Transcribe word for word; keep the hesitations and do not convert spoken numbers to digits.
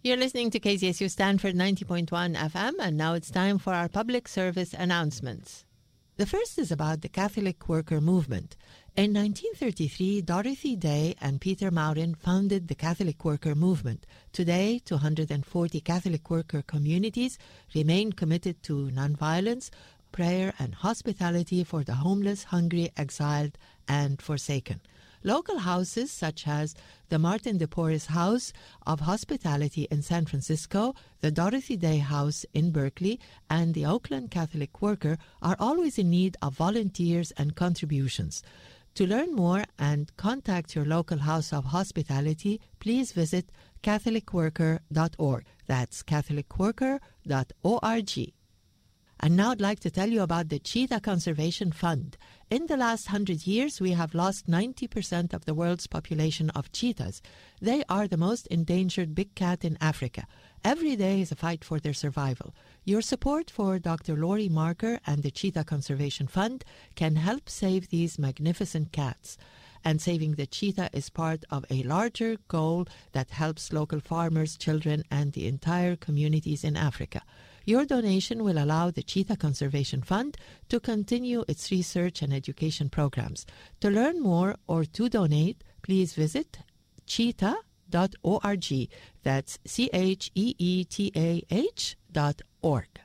You're listening to K Z S U Stanford ninety point one F M, and now it's time for our public service announcements. The first is about the Catholic Worker Movement. In nineteen thirty-three, Dorothy Day and Peter Maurin founded the Catholic Worker Movement. Today, two hundred forty Catholic worker communities remain committed to nonviolence, prayer, and hospitality for the homeless, hungry, exiled, and forsaken. Local houses such as the Martin de Porres House of Hospitality in San Francisco, the Dorothy Day House in Berkeley, and the Oakland Catholic Worker are always in need of volunteers and contributions. To learn more and contact your local house of hospitality, please visit catholic worker dot org. That's catholic worker dot org. And now I'd like to tell you about the Cheetah Conservation Fund. In the last hundred years, we have lost ninety percent of the world's population of cheetahs. They are the most endangered big cat in Africa. Every day is a fight for their survival. Your support for Doctor Lori Marker and the Cheetah Conservation Fund can help save these magnificent cats. And saving the cheetah is part of a larger goal that helps local farmers, children, and the entire communities in Africa. Your donation will allow the Cheetah Conservation Fund to continue its research and education programs. To learn more or to donate, please visit cheetah dot org. That's C H E E T A H dot org.